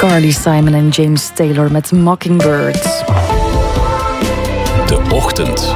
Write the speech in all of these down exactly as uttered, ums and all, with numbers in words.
Carly Simon en James Taylor met Mockingbird. De ochtend.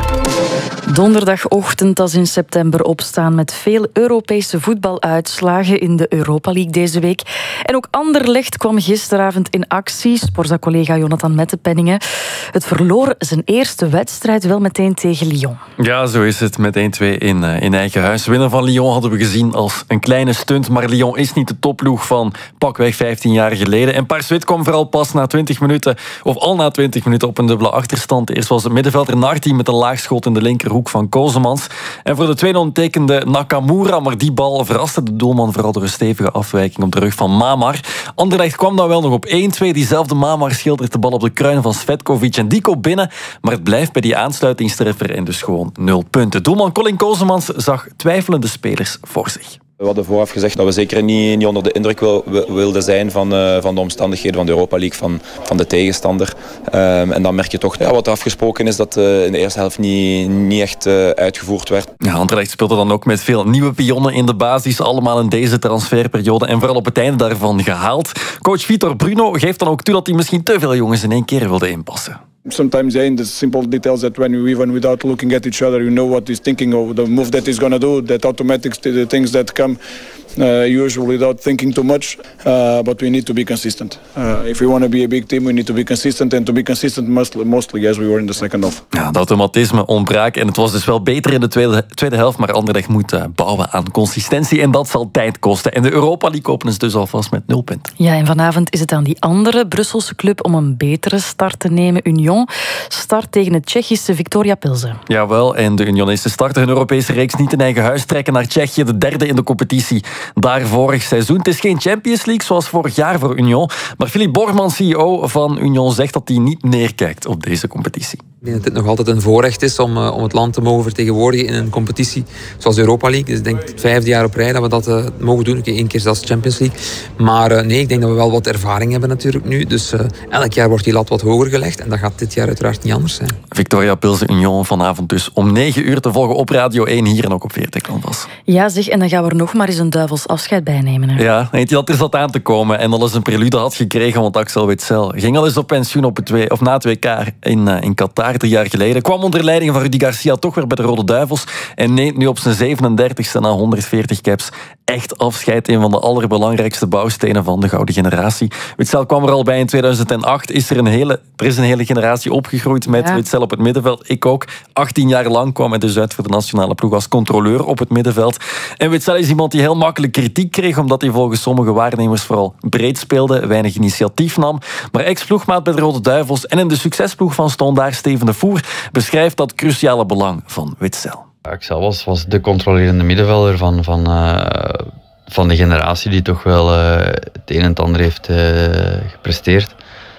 Donderdagochtend als in september opstaan met veel Europese voetbaluitslagen in de Europa League deze week. En ook Anderlecht kwam gisteravond in actie. Sporza-collega Jonathan Mettepenningen. Het verloor zijn eerste wedstrijd wel meteen tegen Lyon. Ja, zo is het. Met één-twee in, in eigen huis. Winnen van Lyon hadden we gezien als een kleine stunt. Maar Lyon is niet de topploeg van pakweg vijftien jaar geleden. En Paars-Wit kwam vooral pas na twintig minuten, of al na twintig minuten, op een dubbele achterstand. Eerst was het middenvelder Narti met een laagschot in de linkerhoek van Kozemans. En voor de tweede nul tekende Nakamura, maar die bal verraste de doelman vooral door een stevige afwijking op de rug van Mamar. Anderlecht kwam dan wel nog op één-twee. Diezelfde Mamar schildert de bal op de kruin van Svetkovic en die komt binnen, maar het blijft bij die aansluitingstreffer en dus gewoon nul punten. Doelman Colin Kozemans zag twijfelende spelers voor zich. We hadden vooraf gezegd dat we zeker niet, niet onder de indruk wil, wilden zijn van, uh, van de omstandigheden van de Europa League, van, van de tegenstander. Um, en dan merk je toch ja, wat er afgesproken is dat uh, in de eerste helft niet, niet echt uh, uitgevoerd werd. Ja, Anderlecht speelde dan ook met veel nieuwe pionnen in de basis, allemaal in deze transferperiode en vooral op het einde daarvan gehaald. Coach Vitor Bruno geeft dan ook toe dat hij misschien te veel jongens in één keer wilde inpassen. Sometimes yeah, in the simple details that when we, even without looking at each other, you know what he's thinking of, the move that he's going to do, that automatic the things that come uh, usually without thinking too much. Uh, but we need to be consistent. Uh, if we want to be a big team, we need to be consistent. And to be consistent mostly, mostly as we were in the second half. Ja, dat automatisme ontbrak en het was dus wel beter in de tweede, tweede helft, maar Anderlecht moet uh, bouwen aan consistentie en dat zal tijd kosten. En de Europa League openen is dus alvast met nul punten. Ja, en vanavond is het aan die andere Brusselse club om een betere start te nemen. Union start tegen het Tsjechische Viktoria Pilsen. Jawel, en de Unionisten starten hun Europese reeks niet in eigen huis, trekken naar Tsjechië, de derde in de competitie daar vorig seizoen. Het is geen Champions League zoals vorig jaar voor Union, maar Philippe Borgman, C E O van Union, zegt dat hij niet neerkijkt op deze competitie. Ik denk dat het nog altijd een voorrecht is om, uh, om het land te mogen vertegenwoordigen in een competitie zoals de Europa League. Dus ik denk het vijfde jaar op rij dat we dat uh, mogen doen. Okay, één keer zelfs Champions League. Maar uh, nee, ik denk dat we wel wat ervaring hebben natuurlijk nu. Dus uh, elk jaar wordt die lat wat hoger gelegd. En dat gaat dit jaar uiteraard niet anders zijn. Viktoria Pilsen Union vanavond dus om negen uur te volgen op Radio één hier en ook op V R T Canvas. Ja zeg, en dan gaan we er nog maar eens een duivels afscheid bij nemen. Hè? Ja, eentje dat er zat aan te komen en al eens een prelude had gekregen, want Axel Witsel ging al eens op pensioen op het twee, of na het W K in, uh, in Qatar drie jaar geleden. Kwam onder leiding van Rudy Garcia toch weer bij de Rode Duivels en neemt nu op zijn zevenendertigste na honderdveertig caps echt afscheid. Een van de allerbelangrijkste bouwstenen van de gouden generatie. Witsel kwam er al bij in tweeduizend acht. Is er, een hele, er is een hele generatie opgegroeid met ja. Witsel op het middenveld. Ik ook. achttien jaar lang kwam hij dus uit voor de nationale ploeg als controleur op het middenveld. En Witsel is iemand die heel makkelijk kritiek kreeg, omdat hij volgens sommige waarnemers vooral breed speelde, weinig initiatief nam. Maar ex-ploegmaat bij de Rode Duivels en in de succesploeg van Stondaar Steven de Voer beschrijft dat cruciale belang van Witsel. Axel was, was de controlerende middenvelder van, van, uh, van de generatie die toch wel uh, het een en het ander heeft uh, gepresteerd.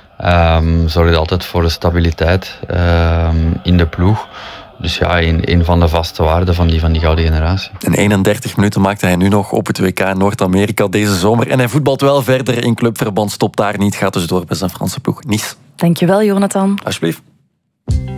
Um, zorgde altijd voor de stabiliteit um, in de ploeg. Dus ja, een, een van de vaste waarden van die, van die gouden generatie. In eenendertig minuten maakte hij nu nog op het W K in Noord-Amerika deze zomer. En hij voetbalt wel verder in clubverband, stopt daar niet, gaat dus door bij zijn Franse ploeg Nice. Dankjewel, Jonathan. Alsjeblieft.